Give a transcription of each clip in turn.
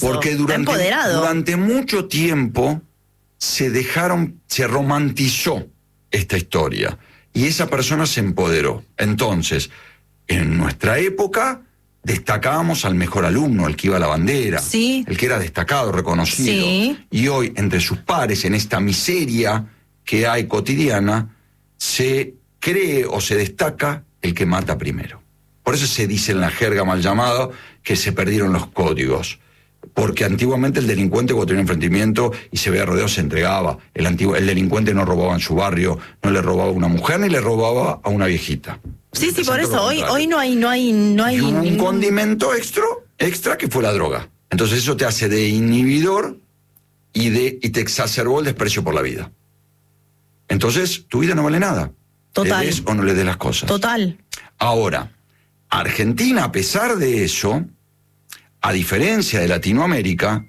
Porque durante mucho tiempo se romantizó esta historia y esa persona se empoderó. Entonces, en nuestra época destacábamos al mejor alumno, el que iba a la bandera, sí, el que era destacado, reconocido. Sí. Y hoy, entre sus pares, en esta miseria que hay cotidiana, se cree o se destaca el que mata primero. Por eso se dice en la jerga mal llamada que se perdieron los códigos. Porque antiguamente el delincuente, cuando tenía un enfrentamiento y se veía rodeado, se entregaba. El delincuente no robaba en su barrio, no le robaba a una mujer ni le robaba a una viejita. Sí, por eso hoy no hay y hubo un condimento extra que fue la droga. Entonces eso te hace de inhibidor y te exacerbó el desprecio por la vida. Entonces tu vida no vale nada. Total. ¿Le des o no le des las cosas? Total. Ahora, Argentina, a pesar de eso, a diferencia de Latinoamérica,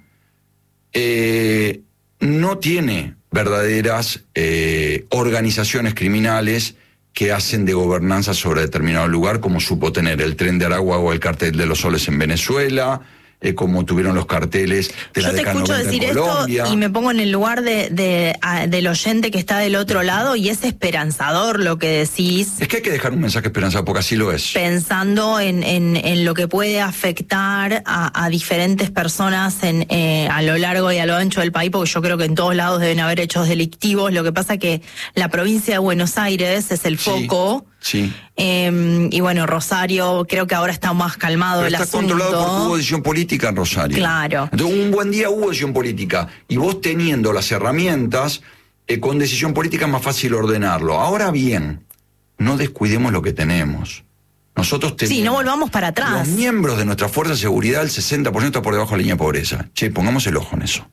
no tiene verdaderas organizaciones criminales que hacen de gobernanza sobre determinado lugar, como supo tener el Tren de Aragua o el Cartel de los Soles en Venezuela, como tuvieron los carteles de la década 90 en Colombia. Yo te escucho decir esto y me pongo en el lugar del oyente que está del otro lado, y es esperanzador lo que decís. Es que hay que dejar un mensaje esperanzador, porque así lo es. Pensando en lo que puede afectar a diferentes personas a lo largo y a lo ancho del país, porque yo creo que en todos lados deben haber hechos delictivos. Lo que pasa que la provincia de Buenos Aires es el foco. Sí. Y bueno, Rosario creo que ahora está más calmado el asunto. Está controlado porque hubo decisión política en Rosario. Claro. Entonces un buen día hubo decisión política, y vos teniendo las herramientas, con decisión política es más fácil ordenarlo. Ahora bien, no descuidemos lo que tenemos. Nosotros tenemos... Sí, no volvamos para atrás. Los miembros de nuestra fuerza de seguridad, el 60% está por debajo de la línea de pobreza. Che, pongamos el ojo en eso.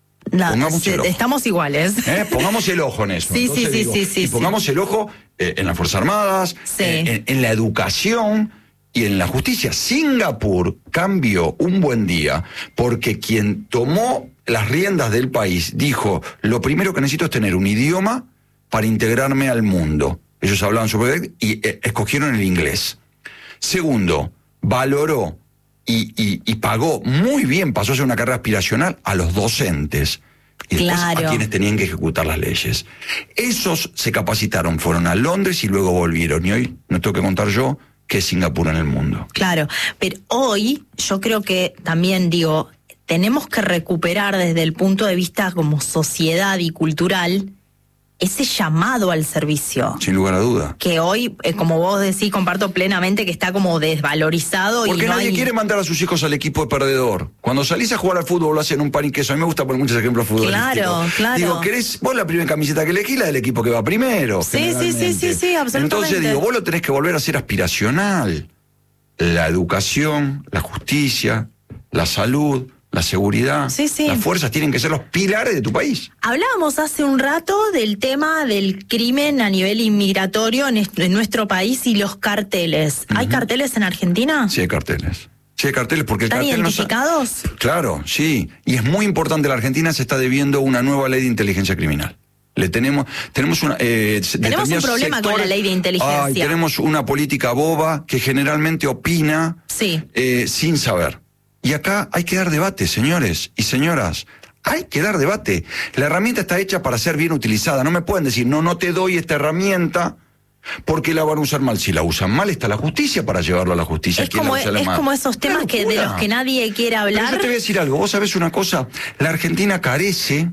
Estamos iguales. Pongamos el ojo en eso. Sí. Y pongamos el ojo en las Fuerzas Armadas, en la educación y en la justicia. Singapur cambió un buen día porque quien tomó las riendas del país dijo: lo primero que necesito es tener un idioma para integrarme al mundo. Ellos hablaban sobre y escogieron el inglés. Segundo, valoró y pagó muy bien, pasó a ser una carrera aspiracional a los docentes y después a quienes tenían que ejecutar las leyes. Esos se capacitaron, fueron a Londres y luego volvieron, y hoy no tengo que contar yo qué es Singapur en el mundo. Claro, pero hoy yo creo que también tenemos que recuperar desde el punto de vista como sociedad y cultural ese llamado al servicio. Sin lugar a duda. Que hoy, como vos decís, comparto plenamente que está como desvalorizado. Porque y no nadie quiere mandar a sus hijos al equipo de perdedor. Cuando salís a jugar al fútbol lo hacen un pan y queso. A mí me gusta poner muchos ejemplos futbolísticos. Claro. Digo, vos la primera camiseta que elegís, la del equipo que va primero. Sí, absolutamente. Entonces vos lo tenés que volver a ser aspiracional. La educación, la justicia, la salud, la seguridad, las fuerzas tienen que ser los pilares de tu país. Hablábamos hace un rato del tema del crimen a nivel inmigratorio en nuestro país y los carteles. ¿Hay carteles en Argentina? Sí, hay carteles. Sí, hay carteles porque ¿Están identificados? Claro, sí. Y es muy importante, la Argentina se está debiendo una nueva ley de inteligencia criminal. Tenemos un problema con la ley de inteligencia. Tenemos una política boba que generalmente opina sin saber. Y acá hay que dar debate, señores y señoras. Hay que dar debate. La herramienta está hecha para ser bien utilizada. No me pueden decir, no te doy esta herramienta porque la van a usar mal. Si la usan mal, está la justicia para llevarlo a la justicia. Es como esos temas de los que nadie quiere hablar. Pero yo te voy a decir algo. Vos sabés una cosa. La Argentina carece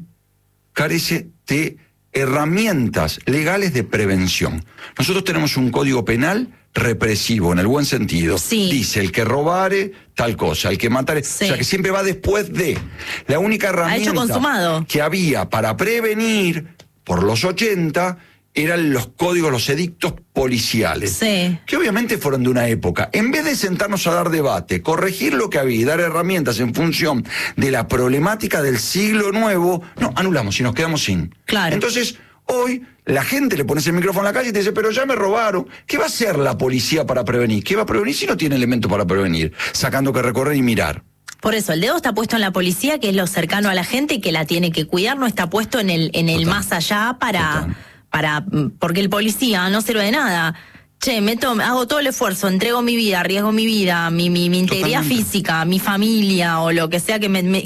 de herramientas legales de prevención. Nosotros tenemos un código penal represivo, en el buen sentido. Dice, el que robare, tal cosa, el que matare, o sea, que siempre va después de. La única herramienta que había para prevenir, por los 80, eran los códigos, los edictos policiales, que obviamente fueron de una época. En vez de sentarnos a dar debate, corregir lo que había y dar herramientas en función de la problemática del siglo nuevo, no, anulamos y nos quedamos sin. Claro. Entonces, hoy la gente le pones el micrófono en la calle y te dice, pero ya me robaron. ¿Qué va a hacer la policía para prevenir? ¿Qué va a prevenir si no tiene elementos para prevenir? Sacando que recorrer y mirar. Por eso, el dedo está puesto en la policía, que es lo cercano a la gente y que la tiene que cuidar, no está puesto en el más allá porque el policía no sirve de nada. che, hago todo el esfuerzo, entrego mi vida, arriesgo mi vida, mi integridad física, mi familia o lo que sea que